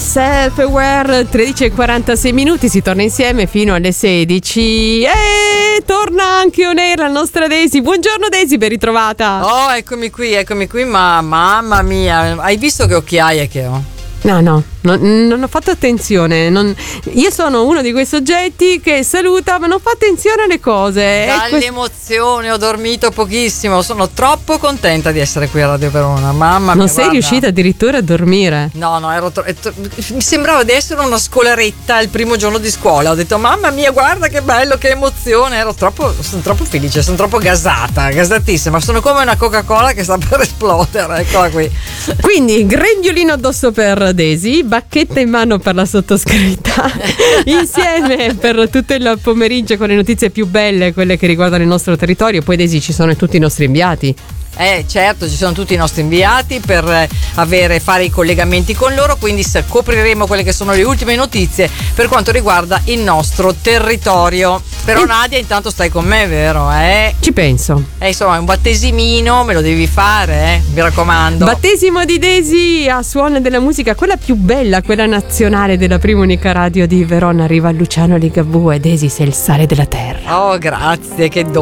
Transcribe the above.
Self-Aware, 13:46 minuti, si torna insieme fino alle 16 e torna anche on air la nostra Daisy. Buongiorno Daisy, ben ritrovata. Oh, eccomi qui, ma mamma mia, hai visto che occhiaie che ho? No, non ho fatto attenzione. Io sono uno di quei soggetti che saluta ma non fa attenzione alle cose. Dall'emozione ho dormito pochissimo. Sono troppo contenta di essere qui a Radio Verona. Mamma mia. Non sei riuscita addirittura a dormire? No, mi sembrava di essere una scolaretta il primo giorno di scuola. Ho detto mamma mia, guarda che bello, che emozione. Sono troppo felice, sono troppo gasatissima. Sono come una Coca-Cola che sta per esplodere. Eccola qui. Quindi grendiolino addosso per Daisy, bacchetta in mano per la sottoscritta, insieme per tutto il pomeriggio con le notizie più belle, quelle che riguardano il nostro territorio. Poi Daisy, ci sono tutti i nostri inviati. Certo, ci sono tutti i nostri inviati per fare i collegamenti con loro, quindi copriremo quelle che sono le ultime notizie per quanto riguarda il nostro territorio. Però Nadia, intanto stai con me, vero? Ci penso. Insomma, un battesimino me lo devi fare, mi raccomando. Battesimo di Daisy a suono della musica, quella più bella, quella nazionale della prima unica radio di Verona. Arriva Luciano Ligabue. Daisy, sei il sale della terra. Oh, grazie, che